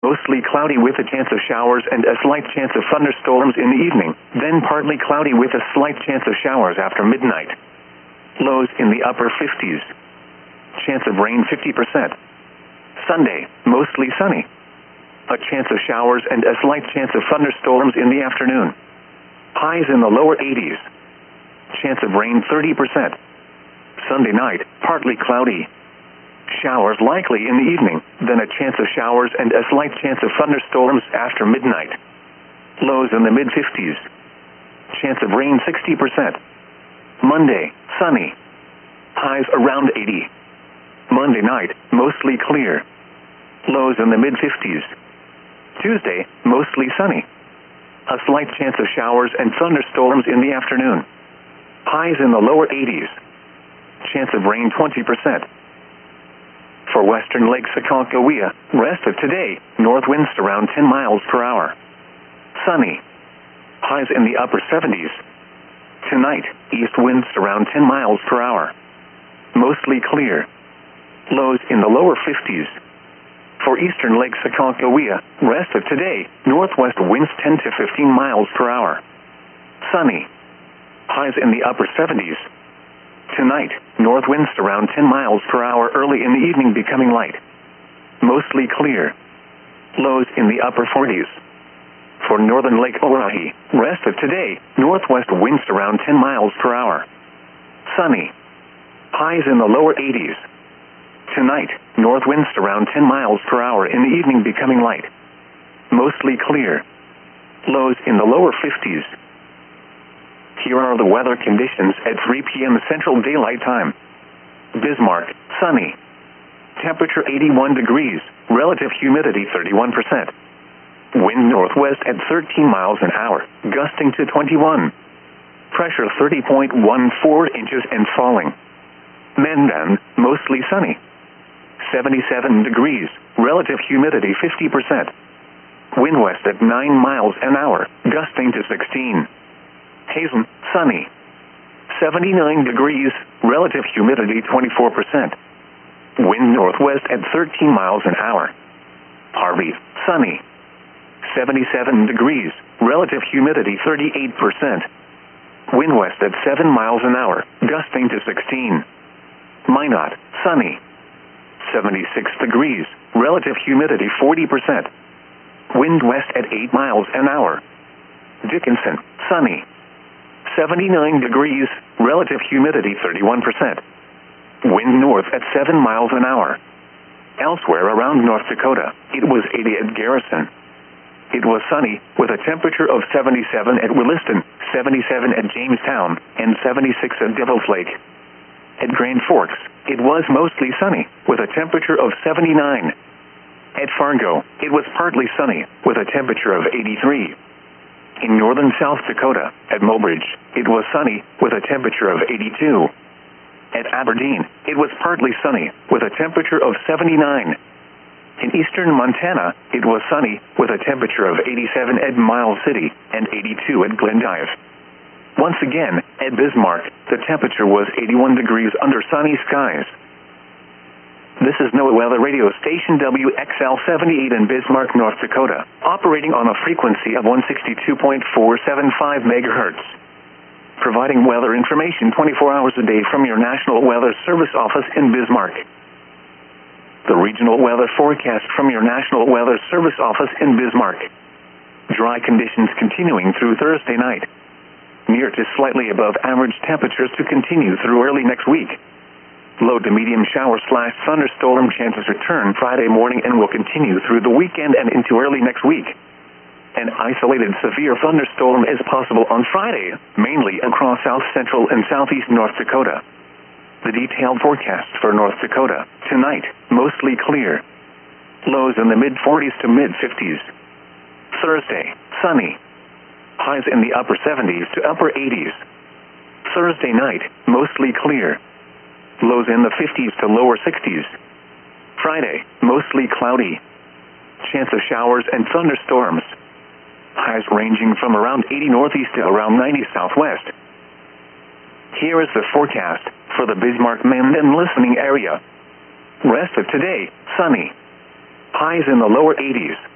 mostly cloudy with a chance of showers and a slight chance of thunderstorms in the evening, then partly cloudy with a slight chance of showers after midnight. Lows in the upper 50s. Chance of rain 50%. Sunday, mostly sunny. A chance of showers and a slight chance of thunderstorms in the afternoon. Highs in the lower 80s. Chance of rain 30%. Sunday night, partly cloudy. Showers likely in the evening, then a chance of showers and a slight chance of thunderstorms after midnight. Lows in the mid-50s. Chance of rain 60%. Monday, sunny. Highs around 80. Monday night, mostly clear. Lows in the mid-50s. Tuesday, mostly sunny. A slight chance of showers and thunderstorms in the afternoon. Highs in the lower 80s. Chance of rain 20%. For western Lake Aconcagua, rest of today, north winds around 10 miles per hour. Sunny. Highs in the upper 70s. Tonight, east winds around 10 miles per hour. Mostly clear. Lows in the lower 50s. For eastern Lake Aconcagua, rest of today, northwest winds 10 to 15 miles per hour. Sunny. Highs in the upper 70s. Tonight, north winds around 10 miles per hour early in the evening becoming light. Mostly clear. Lows in the upper 40s. For northern Lake Oahe, rest of today, northwest winds around 10 miles per hour. Sunny. Highs in the lower 80s. Tonight, north winds around 10 miles per hour in the evening becoming light. Mostly clear. Lows in the lower 50s. Here are the weather conditions at 3 p.m. Central Daylight Time. Bismarck, sunny. Temperature 81 degrees, relative humidity 31%. Wind northwest at 13 miles an hour, gusting to 21. Pressure 30.14 inches and falling. Mandan, mostly sunny. 77 degrees, relative humidity 50%. Wind west at 9 miles an hour, gusting to 16. Hazen, sunny. 79 degrees, relative humidity 24%. Wind northwest at 13 miles an hour. Harvey, sunny. 77 degrees, relative humidity 38%. Wind west at 7 miles an hour, gusting to 16. Minot, sunny. 76 degrees, relative humidity 40%. Wind west at 8 miles an hour. Dickinson, sunny. 79 degrees, relative humidity 31%. Wind north at 7 miles an hour. Elsewhere around North Dakota, it was 80 at Garrison. It was sunny, with a temperature of 77 at Williston, 77 at Jamestown, and 76 at Devil's Lake. At Grand Forks, it was mostly sunny, with a temperature of 79. At Fargo, it was partly sunny, with a temperature of 83. In northern South Dakota, at Mobridge, it was sunny, with a temperature of 82. At Aberdeen, it was partly sunny, with a temperature of 79. In eastern Montana, it was sunny, with a temperature of 87 at Miles City, and 82 at Glendive. Once again, at Bismarck, the temperature was 81 degrees under sunny skies. This is NOAA Weather Radio Station WXL-78 in Bismarck, North Dakota, operating on a frequency of 162.475 MHz. Providing weather information 24 hours a day from your National Weather Service office in Bismarck. The regional weather forecast from your National Weather Service office in Bismarck. Dry conditions continuing through Thursday night. Near to slightly above average temperatures to continue through early next week. Low to medium shower/thunderstorm chances return Friday morning and will continue through the weekend and into early next week. An isolated severe thunderstorm is possible on Friday, mainly across south central and southeast North Dakota. The detailed forecast for North Dakota. Tonight, mostly clear. Lows in the mid-40s to mid-50s. Thursday, sunny. Highs in the upper 70s to upper 80s. Thursday night, mostly clear. Lows in the 50s to lower 60s. Friday, mostly cloudy. Chance of showers and thunderstorms. Highs ranging from around 80 northeast to around 90 southwest. Here is the forecast for the Bismarck-Mandan listening area. Rest of today, sunny. Highs in the lower 80s.